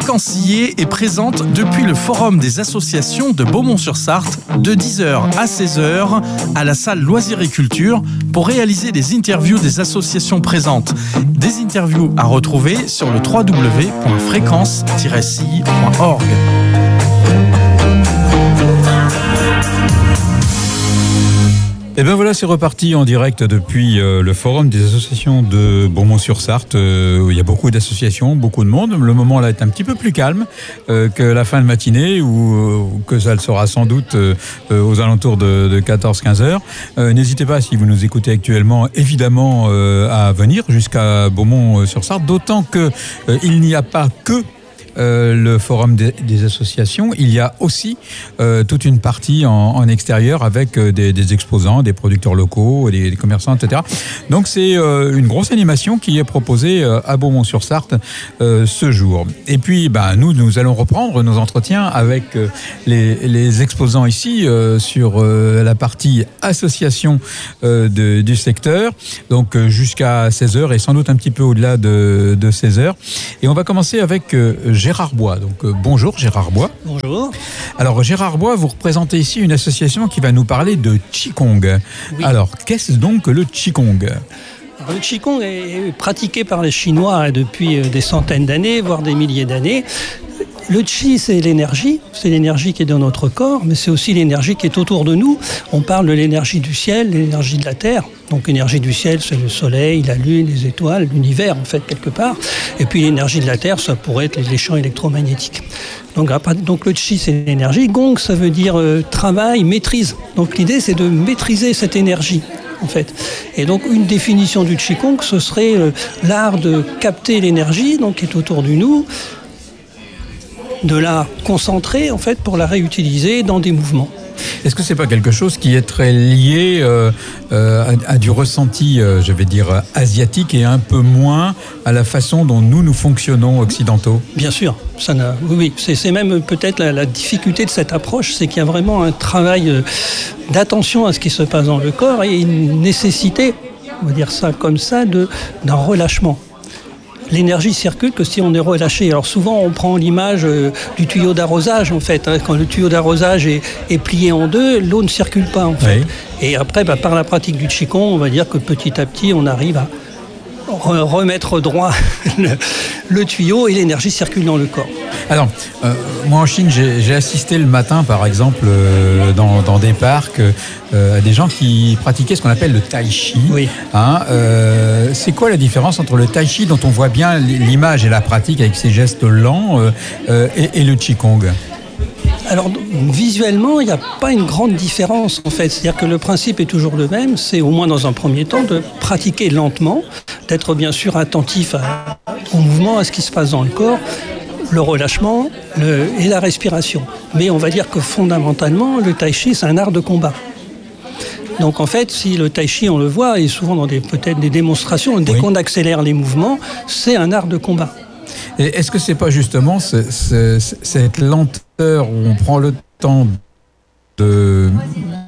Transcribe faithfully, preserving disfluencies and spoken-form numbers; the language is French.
Fréquencier est présente depuis le Forum des associations de Beaumont-sur-Sarthe de dix heures à seize heures à la salle Loisirs et Culture pour réaliser des interviews des associations présentes. Des interviews à retrouver sur le w w w point fréquence tiret c i point org. Et bien voilà, c'est reparti en direct depuis euh, le forum des associations de Beaumont-sur-Sarthe. Euh, où il y a beaucoup d'associations, beaucoup de monde. Le moment là est un petit peu plus calme euh, que la fin de matinée, ou euh, que ça le sera sans doute euh, aux alentours de, de quatorze à quinze heures. Euh, n'hésitez pas, si vous nous écoutez actuellement, évidemment euh, à venir jusqu'à Beaumont-sur-Sarthe, d'autant que euh, il n'y a pas que Euh, le forum des, des associations, il y a aussi euh, toute une partie en, en extérieur avec euh, des, des exposants, des producteurs locaux, des, des commerçants, et cetera. Donc c'est euh, une grosse animation qui est proposée euh, à Beaumont-sur-Sarthe euh, ce jour. Et puis ben, nous, nous allons reprendre nos entretiens avec euh, les, les exposants ici euh, sur euh, la partie association euh, de, du secteur, donc euh, jusqu'à seize heures et sans doute un petit peu au-delà de, de seize heures. Et on va commencer avec euh, Gérard Bois. Donc euh, bonjour Gérard Bois. Bonjour. Alors Gérard Bois, vous représentez ici une association qui va nous parler de Qigong. Oui. Alors qu'est-ce donc que le Qigong ? Alors, le Qigong est pratiqué par les Chinois depuis des centaines d'années, voire des milliers d'années. Le Qi, c'est l'énergie, c'est l'énergie qui est dans notre corps, mais c'est aussi l'énergie qui est autour de nous. On parle de l'énergie du ciel, l'énergie de la terre. Donc l'énergie du ciel, c'est le soleil, la lune, les étoiles, l'univers en fait quelque part. Et puis l'énergie de la terre, ça pourrait être les champs électromagnétiques. Donc, donc le Qi, c'est l'énergie. Gong, ça veut dire euh, travail, maîtrise. Donc l'idée, c'est de maîtriser cette énergie. En fait. Et donc une définition du Qigong, ce serait euh, l'art de capter l'énergie donc, qui est autour de nous, de la concentrer en fait pour la réutiliser dans des mouvements. Est-ce que c'est pas quelque chose qui est très lié euh, euh, à, à du ressenti, euh, je vais dire, asiatique et un peu moins à la façon dont nous, nous fonctionnons occidentaux ? Bien sûr. Ça n'a, oui, oui. C'est, c'est même peut-être la, la difficulté de cette approche, c'est qu'il y a vraiment un travail euh, d'attention à ce qui se passe dans le corps et une nécessité, on va dire ça comme ça, de, d'un relâchement. L'énergie circule que si on est relâché. Alors souvent, on prend l'image euh, du tuyau d'arrosage, en fait. Hein. Quand le tuyau d'arrosage est, est plié en deux, l'eau ne circule pas, en fait. Oui. Et après, bah, par la pratique du Qigong, on va dire que petit à petit, on arrive à re- remettre droit le, le tuyau et l'énergie circule dans le corps. Alors, euh, moi en Chine, j'ai, j'ai assisté le matin, par exemple, euh, dans, dans des parcs, euh, à des gens qui pratiquaient ce qu'on appelle le tai chi. Oui. Hein, euh, c'est quoi la différence entre le tai chi, dont on voit bien l'image et la pratique avec ses gestes lents, euh, euh, et, et le Qigong ? Alors, visuellement, il n'y a pas une grande différence, en fait. C'est-à-dire que le principe est toujours le même. C'est, au moins dans un premier temps, de pratiquer lentement, d'être bien sûr attentif à, au mouvement, à ce qui se passe dans le corps, le relâchement le, et la respiration. Mais on va dire que fondamentalement, le tai chi, c'est un art de combat. Donc en fait, si le tai chi, on le voit, et souvent dans des, peut-être des démonstrations, dès oui. qu'on accélère les mouvements, c'est un art de combat. Et est-ce que c'est pas justement ce, ce, cette lenteur où on prend le temps de